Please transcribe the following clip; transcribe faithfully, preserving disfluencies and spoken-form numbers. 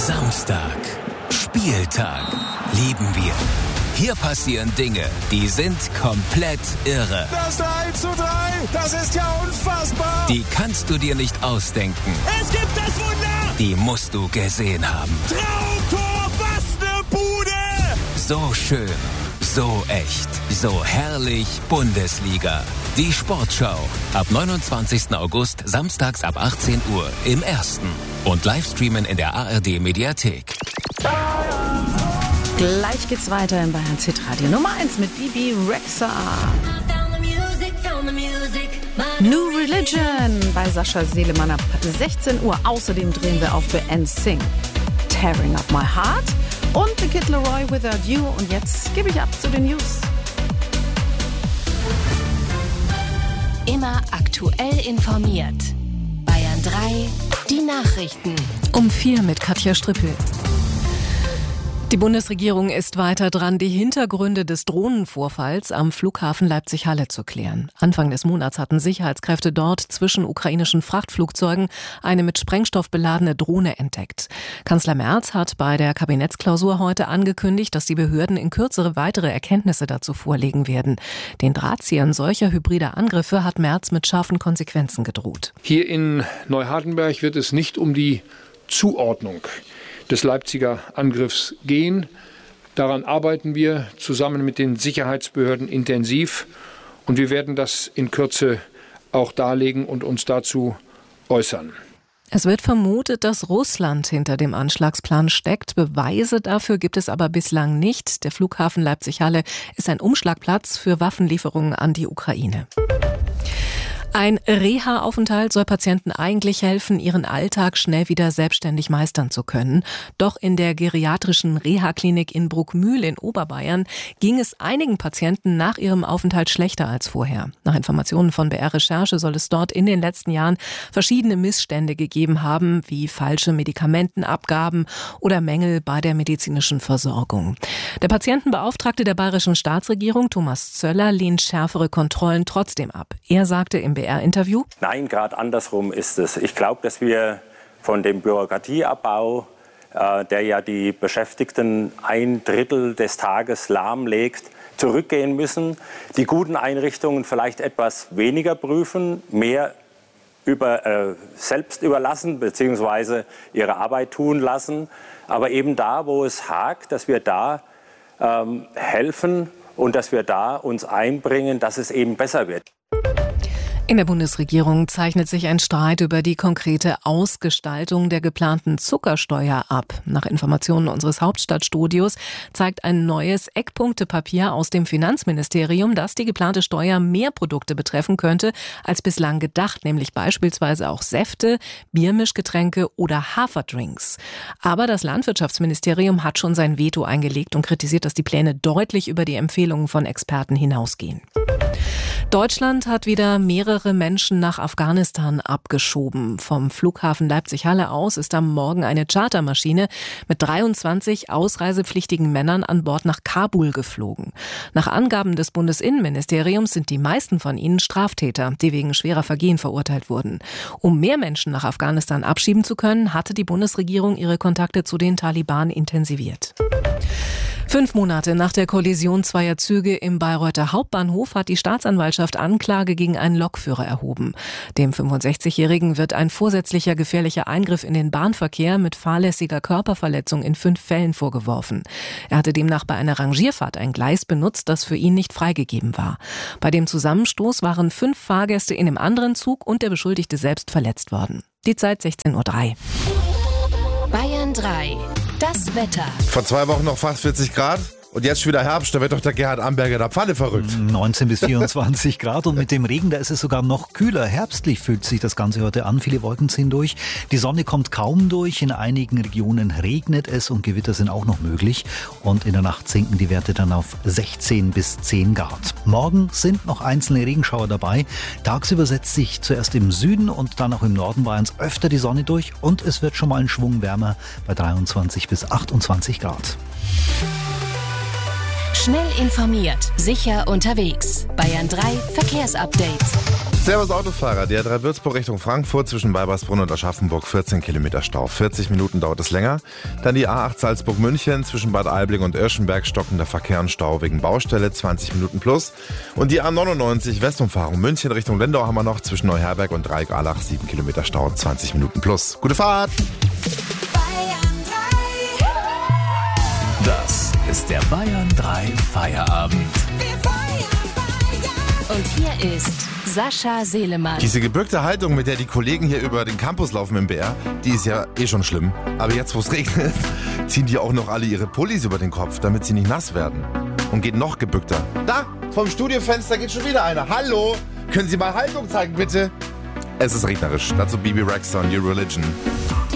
Samstag. Spieltag. Lieben wir. Hier passieren Dinge, die sind komplett irre. Das eins zu drei, das ist ja unfassbar. Die kannst du dir nicht ausdenken. Es gibt das Wunder. Die musst du gesehen haben. Traumtor, was ne Bude. So schön, so echt, so herrlich Bundesliga. Die Sportschau. Ab neunundzwanzigsten August, samstags ab achtzehn Uhr im Ersten. Und Livestreamen in der A R D-Mediathek. Gleich geht's weiter in Bayern's Hitradio Nummer eins mit Bibi Rexha. New Religion bei Sascha Selemann ab sechzehn Uhr. Außerdem drehen wir auf für N Sync. Tearing Up My Heart und The Kid Laroi Without You. Und jetzt gebe ich ab zu den News. Immer aktuell informiert. Bayern drei, die Nachrichten. Um vier mit Katja Strippel. Die Bundesregierung ist weiter dran, die Hintergründe des Drohnenvorfalls am Flughafen Leipzig-Halle zu klären. Anfang des Monats hatten Sicherheitskräfte dort zwischen ukrainischen Frachtflugzeugen eine mit Sprengstoff beladene Drohne entdeckt. Kanzler Merz hat bei der Kabinettsklausur heute angekündigt, dass die Behörden in Kürze weitere Erkenntnisse dazu vorlegen werden. Den Drahtziehern solcher hybrider Angriffe hat Merz mit scharfen Konsequenzen gedroht. Hier in Neuhardenberg wird es nicht um die Zuordnung des Leipziger Angriffs gehen. Daran arbeiten wir zusammen mit den Sicherheitsbehörden intensiv und wir werden das in Kürze auch darlegen und uns dazu äußern. Es wird vermutet, dass Russland hinter dem Anschlagsplan steckt. Beweise dafür gibt es aber bislang nicht. Der Flughafen Leipzig-Halle ist ein Umschlagplatz für Waffenlieferungen an die Ukraine. Ein Reha-Aufenthalt soll Patienten eigentlich helfen, ihren Alltag schnell wieder selbstständig meistern zu können. Doch in der geriatrischen Reha-Klinik in Bruckmühl in Oberbayern ging es einigen Patienten nach ihrem Aufenthalt schlechter als vorher. Nach Informationen von B R-Recherche soll es dort in den letzten Jahren verschiedene Missstände gegeben haben, wie falsche Medikamentenabgaben oder Mängel bei der medizinischen Versorgung. Der Patientenbeauftragte der bayerischen Staatsregierung, Thomas Zöller, lehnt schärfere Kontrollen trotzdem ab. Er sagte im B R-Interview: Nein, gerade andersrum ist es. Ich glaube, dass wir von dem Bürokratieabbau, äh, der ja die Beschäftigten ein Drittel des Tages lahmlegt, zurückgehen müssen. Die guten Einrichtungen vielleicht etwas weniger prüfen, mehr über, äh, selbst überlassen bzw. ihre Arbeit tun lassen. Aber eben da, wo es hakt, dass wir da ähm, helfen und dass wir da uns einbringen, dass es eben besser wird. In der Bundesregierung zeichnet sich ein Streit über die konkrete Ausgestaltung der geplanten Zuckersteuer ab. Nach Informationen unseres Hauptstadtstudios zeigt ein neues Eckpunktepapier aus dem Finanzministerium, dass die geplante Steuer mehr Produkte betreffen könnte als bislang gedacht, nämlich beispielsweise auch Säfte, Biermischgetränke oder Haferdrinks. Aber das Landwirtschaftsministerium hat schon sein Veto eingelegt und kritisiert, dass die Pläne deutlich über die Empfehlungen von Experten hinausgehen. Deutschland hat wieder mehrere Menschen nach Afghanistan abgeschoben. Vom Flughafen Leipzig-Halle aus ist am Morgen eine Chartermaschine mit dreiundzwanzig ausreisepflichtigen Männern an Bord nach Kabul geflogen. Nach Angaben des Bundesinnenministeriums sind die meisten von ihnen Straftäter, die wegen schwerer Vergehen verurteilt wurden. Um mehr Menschen nach Afghanistan abschieben zu können, hatte die Bundesregierung ihre Kontakte zu den Taliban intensiviert. Fünf Monate nach der Kollision zweier Züge im Bayreuther Hauptbahnhof hat die Staatsanwaltschaft Anklage gegen einen Lokführer erhoben. Dem fünfundsechzigjährigen wird ein vorsätzlicher gefährlicher Eingriff in den Bahnverkehr mit fahrlässiger Körperverletzung in fünf Fällen vorgeworfen. Er hatte demnach bei einer Rangierfahrt ein Gleis benutzt, das für ihn nicht freigegeben war. Bei dem Zusammenstoß waren fünf Fahrgäste in dem anderen Zug und der Beschuldigte selbst verletzt worden. Die Zeit sechzehn Uhr drei. Bayern drei. Das Wetter. Vor zwei Wochen noch fast vierzig Grad und jetzt schon wieder Herbst. Da wird doch der Gerhard Amberger der Pfanne verrückt. neunzehn bis vierundzwanzig Grad und mit dem Regen, da ist es sogar noch kühler. Herbstlich fühlt sich das Ganze heute an. Viele Wolken ziehen durch. Die Sonne kommt kaum durch. In einigen Regionen regnet es und Gewitter sind auch noch möglich. Und in der Nacht sinken die Werte dann auf sechzehn bis zehn Grad. Morgen sind noch einzelne Regenschauer dabei. Tagsüber setzt sich zuerst im Süden und dann auch im Norden Bayerns öfter die Sonne durch. Und es wird schon mal einen Schwung wärmer bei dreiundzwanzig bis achtundzwanzig Grad. Schnell informiert, sicher unterwegs. Bayern drei Verkehrsupdate. Servus Autofahrer, die A drei Würzburg Richtung Frankfurt zwischen Weibersbrunn und Aschaffenburg vierzehn Kilometer Stau. vierzig Minuten dauert es länger. Dann die A acht Salzburg-München zwischen Bad Aibling und Irschenberg stockender Verkehr und Stau wegen Baustelle, zwanzig Minuten plus. Und die A neunundneunzig Westumfahrung München Richtung Lindau haben wir noch zwischen Neuherberg und Dreieck-Allach sieben Kilometer Stau und zwanzig Minuten plus. Gute Fahrt! Das ist der Bayern drei Feierabend. Und hier ist Sascha Selemann. Diese gebückte Haltung, mit der die Kollegen hier über den Campus laufen im B R, die ist ja eh schon schlimm. Aber jetzt, wo es regnet, ziehen die auch noch alle ihre Pullis über den Kopf, damit sie nicht nass werden. Und geht noch gebückter. Da, vom Studiofenster geht schon wieder einer. Hallo, können Sie mal Haltung zeigen, bitte? Es ist regnerisch. Dazu Bibi Rexha und New Religion.